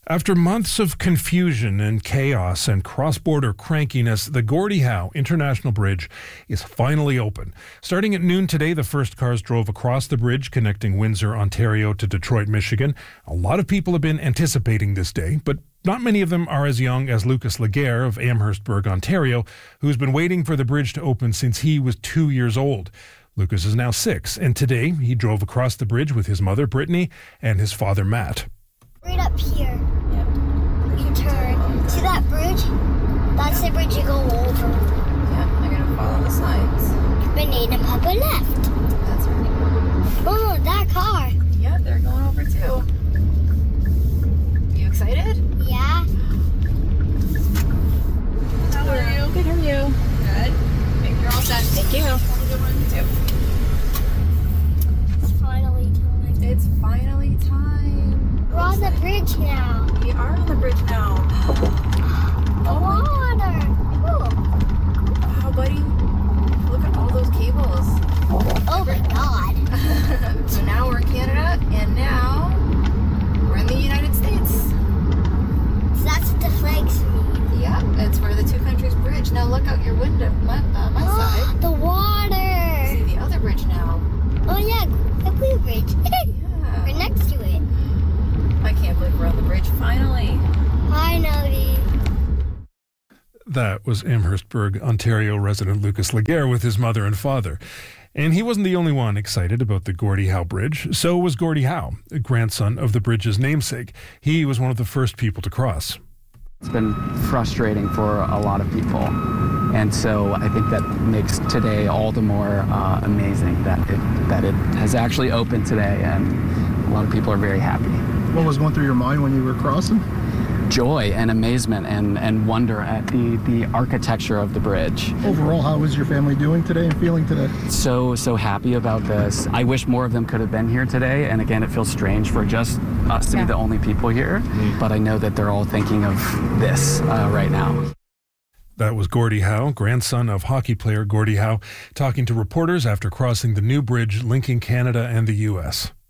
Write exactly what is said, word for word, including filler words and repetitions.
After months of confusion and chaos and cross-border crankiness, the Gordie Howe International Bridge is finally open. Starting at noon today, the first cars drove across the bridge connecting Windsor, Ontario to Detroit, Michigan. A lot of people have been anticipating this day, but not many of them are as young as Lucas Laguerre of Amherstburg, Ontario, who's been waiting for the bridge to open since he was two years old. Lucas is now six, and today he drove across the bridge with his mother, Brittany, and his father, Matt. Right up here. Yep. You turn. See that bridge? That's the bridge you go over. Yep, I'm gonna follow the signs. But Nate and Papa left. That's right. Oh, that car. Yeah, they're going over too. You excited? Yeah. How are you? Good, how are you? Good. Thank you. You're all set. Thank you. Have a good one, too. It's finally time. It's finally time. We're on the bridge now. We are on the bridge now. The water. Cool. Wow, buddy. Look at all those cables. Oh my God. So now we're in Canada, and now we're in the United States. So that's what the flags mean. Yeah, it's where the two countries bridge. Now look out your window, my, uh, my Oh, side. the water. See the other bridge now. Oh yeah, the blue bridge. Yeah. We're next to it. I can't believe we're on the bridge finally. Finally. That was Amherstburg, Ontario resident Lucas Laguerre with his mother and father. And he wasn't the only one excited about the Gordie Howe Bridge. So was Gordie Howe, a grandson of the bridge's namesake. He was one of the first people to cross. It's been frustrating for a lot of people. And so I think that makes today all the more uh, amazing that it, that it has actually opened today, and a lot of people are very happy. What was going through your mind when you were crossing? Joy and amazement and, and wonder at the, the architecture of the bridge. Overall, how is your family doing today and feeling today? So, so happy about this. I wish more of them could have been here today. And again, it feels strange for just us to yeah. be the only people here. Mm. But I know that they're all thinking of this uh, right now. That was Gordie Howe, grandson of hockey player Gordie Howe, talking to reporters after crossing the new bridge linking Canada and the U S